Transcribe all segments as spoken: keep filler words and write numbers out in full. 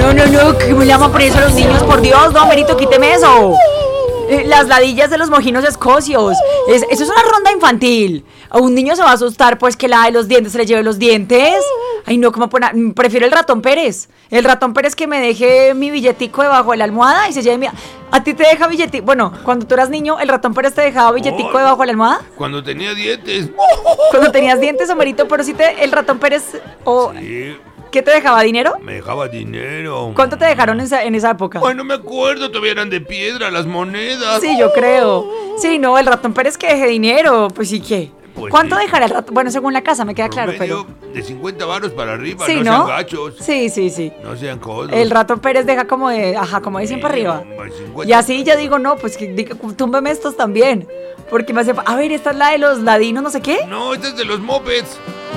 No, no, no, que me llaman por eso a los niños, por Dios, no, Merito, quíteme eso. Eh, las ladillas de los mojinos escocios. Es, eso es una ronda infantil. A un niño se va a asustar, pues, que la de los dientes se le lleve los dientes. Ay, no, ¿cómo pone? Prefiero el ratón Pérez. El ratón Pérez que me deje mi billetico debajo de la almohada y se lleve mi... ¿A ti te deja billetico? Bueno, cuando tú eras niño, ¿el ratón Pérez te dejaba billetico oh, debajo de la almohada? Cuando tenía dientes. Cuando tenías dientes, Homerito, pero si te... El ratón Pérez... Oh, sí. ¿Qué te dejaba, dinero? Me dejaba dinero. ¿Cuánto te dejaron en esa, en esa época? Ay, no me acuerdo, todavía eran de piedra las monedas. Sí, yo creo. Sí, no, el ratón Pérez que deje dinero, pues sí que... Pues ¿cuánto sí. dejará el ratón? Bueno, según la casa, me queda claro, pero... de cincuenta varos para arriba, sí, no, ¿no? sean gachos. Sí, sí, sí. No sean codos. El ratón Pérez deja como de, ajá, como de cien para arriba. cincuenta. Y así ya digo, no, pues que túmbeme estos también. Porque me hace... A ver, esta es la de los ladinos, no sé qué. No, esta es de los mopeds.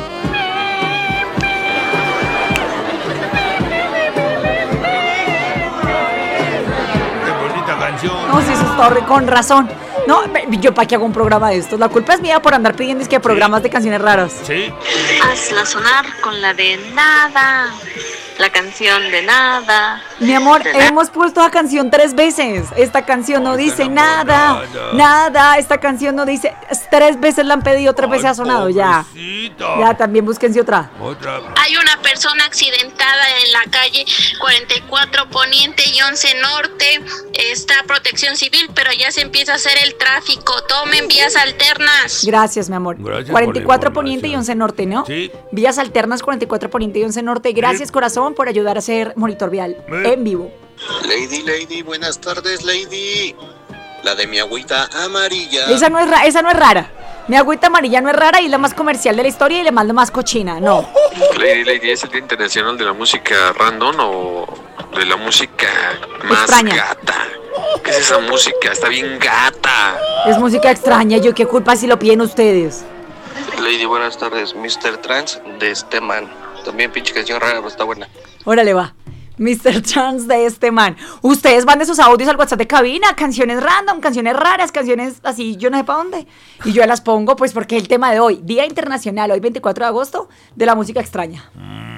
No, sí, eso está horrible, con razón. No, yo para qué hago un programa de estos. La culpa es mía por andar pidiendo es que programas de canciones raras. Sí. Hazla sonar con la de nada. La canción de nada. Mi amor, hemos puesto la canción tres veces. Esta canción no dice nada, nada. Esta canción no dice. Tres veces la han pedido, tres veces ha sonado ya. Ya, también búsquense otra. Otra. Hay una persona accidentada en la calle cuarenta y cuatro Poniente y once Norte. Está Protección Civil, pero ya se empieza a hacer el tráfico. Tomen vías alternas. Gracias, mi amor. Gracias cuarenta y cuatro Poniente y once Norte, ¿no? Sí. Vías alternas cuarenta y cuatro Poniente y once Norte. Gracias, sí. Corazón, por ayudar a hacer monitor vial ¿Eh? en vivo. Lady, Lady, buenas tardes, Lady. La de mi agüita amarilla. Esa no es, ra- esa no es rara. Mi agüita amarilla no es rara y es la más comercial de la historia y le mando más cochina, no. Lady, Lady, ¿es el Día Internacional de la Música Random o de la música más extraña. Gata? ¿Qué es esa música? Está bien gata. Es música extraña, yo qué culpa si lo piden ustedes. Lady, buenas tardes, mister Trans de este man. También pinche canción rara, pero está buena. Órale, va. mister Trans de este man. Ustedes van de sus audios al WhatsApp de cabina, canciones random, canciones raras, canciones así, yo no sé para dónde. Y yo las pongo, pues, porque el tema de hoy, Día Internacional, hoy veinticuatro de agosto, de la música extraña. Mm.